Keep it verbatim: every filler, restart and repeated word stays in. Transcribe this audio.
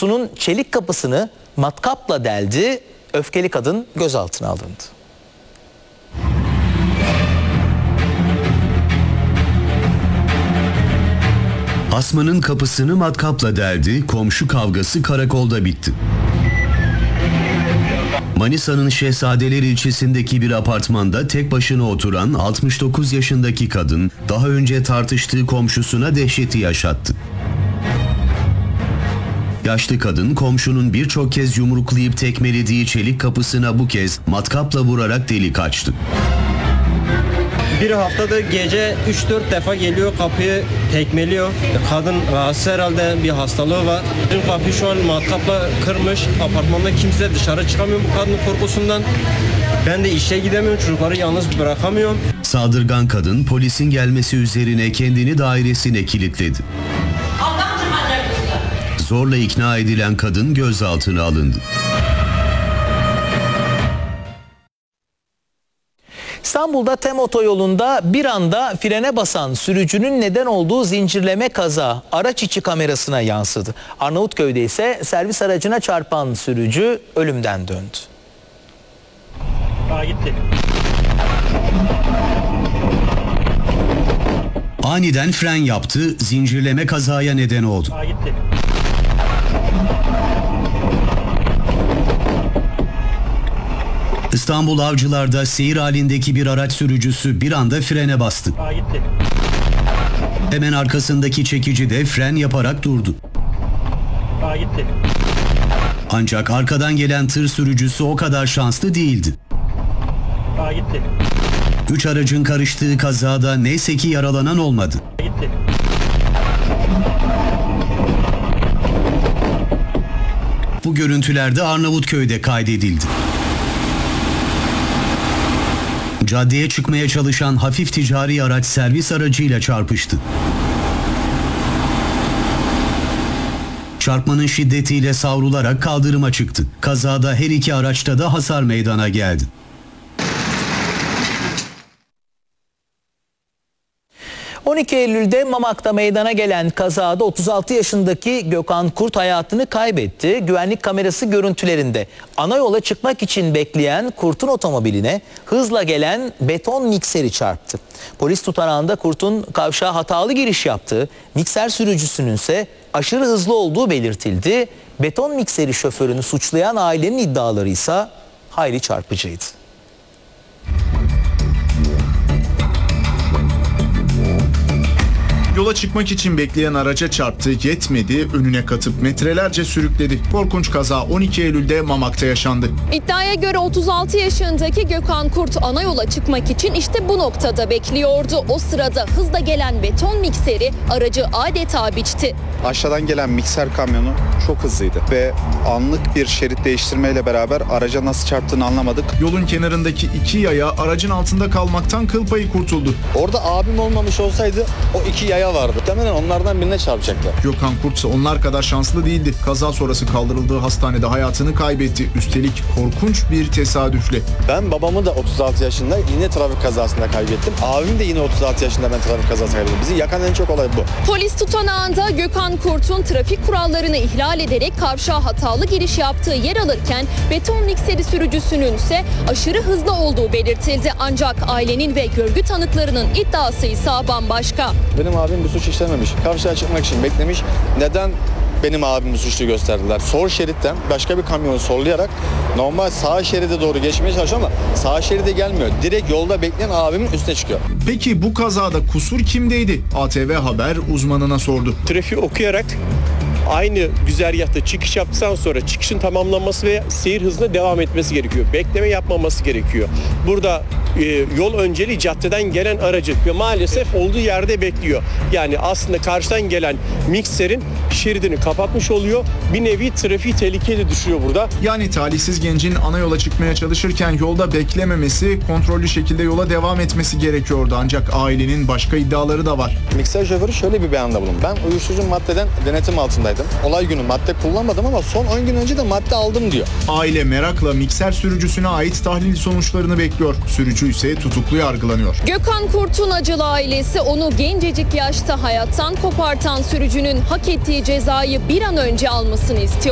komşusunun çelik kapısını matkapla deldi. Öfkeli kadın gözaltına alındı. Asmanın kapısını matkapla deldi, komşu kavgası karakolda bitti. Manisa'nın Şehzadeler ilçesindeki bir apartmanda tek başına oturan altmış dokuz yaşındaki kadın daha önce tartıştığı komşusuna dehşeti yaşattı. Yaşlı kadın komşunun birçok kez yumruklayıp tekmelediği çelik kapısına bu kez matkapla vurarak delik açtı. Bir haftada gece üç dört defa geliyor, kapıyı tekmeliyor. Kadın rahatsız, herhalde bir hastalığı var. Dün kapıyı şu an matkapla kırmış. Apartmanda kimse dışarı çıkamıyor bu kadının korkusundan. Ben de işe gidemiyorum, çocukları yalnız bırakamıyorum. Saldırgan kadın polisin gelmesi üzerine kendini dairesine kilitledi. Zorla ikna edilen kadın gözaltına alındı. İstanbul'da TEM otoyolunda bir anda frene basan sürücünün neden olduğu zincirleme kaza araç içi kamerasına yansıdı. Arnavutköy'de ise servis aracına çarpan sürücü ölümden döndü. Aa, gitti. Aniden fren yaptı, zincirleme kazaya neden oldu. Aa, gitti. İstanbul Avcılar'da seyir halindeki bir araç sürücüsü bir anda frene bastı. Aa, gitti. Hemen arkasındaki çekici de fren yaparak durdu. Aa, gitti. Ancak arkadan gelen tır sürücüsü o kadar şanslı değildi. Aa, gitti. Üç aracın karıştığı kazada neyse ki yaralanan olmadı. Aa, gitti. Bu görüntüler de Arnavutköy'de kaydedildi. Caddeye çıkmaya çalışan hafif ticari araç servis aracıyla çarpıştı. Çarpmanın şiddetiyle savrularak kaldırıma çıktı. Kazada her iki araçta da hasar meydana geldi. on iki Eylül'de Mamak'ta meydana gelen kazada otuz altı yaşındaki Gökhan Kurt hayatını kaybetti. Güvenlik kamerası görüntülerinde ana yola çıkmak için bekleyen Kurt'un otomobiline hızla gelen beton mikseri çarptı. Polis tutanağında Kurt'un kavşağa hatalı giriş yaptığı, mikser sürücüsünün ise aşırı hızlı olduğu belirtildi. Beton mikseri şoförünü suçlayan ailenin iddiaları ise hayli çarpıcıydı. Yola çıkmak için bekleyen araca çarptı, yetmedi, önüne katıp metrelerce sürükledi. Korkunç kaza on iki Eylül'de Mamak'ta yaşandı. İddiaya göre otuz altı yaşındaki Gökhan Kurt ana yola çıkmak için işte bu noktada bekliyordu. O sırada hızla gelen beton mikseri aracı adeta biçti. Aşağıdan gelen mikser kamyonu çok hızlıydı ve anlık bir şerit değiştirmeyle beraber araca nasıl çarptığını anlamadık. Yolun kenarındaki iki yaya aracın altında kalmaktan kıl payı kurtuldu. Orada abim olmamış olsaydı o iki yaya vardı. Muhtemelen onlardan birine çarpacaklar. Gökhan Kurt ise onlar kadar şanslı değildi. Kaza sonrası kaldırıldığı hastanede hayatını kaybetti. Üstelik korkunç bir tesadüfle. Ben babamı da otuz altı yaşında yine trafik kazasında kaybettim. Abim de yine otuz altı yaşında ben trafik kazasında kaybettim. Bizi yakan en çok olay bu. Polis tutanağında Gökhan Kurt'un trafik kurallarını ihlal ederek kavşağa hatalı giriş yaptığı yer alırken beton mikseri sürücüsünün ise aşırı hızlı olduğu belirtildi. Ancak ailenin ve görgü tanıklarının iddiası ise bambaşka. Benim abim bir suç işlememiş. Kavşağa çıkmak için beklemiş. Neden benim abimi suçlu gösterdiler? Sol şeritten başka bir kamyonu sollayarak normal sağ şeride doğru geçmeye çalışıyor ama sağ şeride gelmiyor. Direkt yolda bekleyen abimin üstüne çıkıyor. Peki bu kazada kusur kimdeydi? A T V Haber uzmanına sordu. Trafiği okuyarak aynı güzergahta çıkış yaptıktan sonra çıkışın tamamlanması ve seyir hızına devam etmesi gerekiyor. Bekleme yapmaması gerekiyor. Burada e, yol önceliği caddeden gelen aracı ve maalesef olduğu yerde bekliyor. Yani aslında karşıdan gelen mikserin şeridini kapatmış oluyor. Bir nevi trafiği tehlikeye de düşürüyor burada. Yani talihsiz gencin ana yola çıkmaya çalışırken yolda beklememesi, kontrollü şekilde yola devam etmesi gerekiyordu. Ancak ailenin başka iddiaları da var. Mikser şoförü şöyle bir beyanda bulundu. Ben uyuşturucu maddeden denetim altındaydım. Olay günü madde kullanmadım ama son on gün önce de madde aldım diyor. Aile merakla mikser sürücüsüne ait tahlil sonuçlarını bekliyor. Sürücü ise tutuklu yargılanıyor. Gökhan Kurt'un acılı ailesi onu gencecik yaşta hayattan kopartan sürücünün hak ettiği cezayı bir an önce almasını istiyor.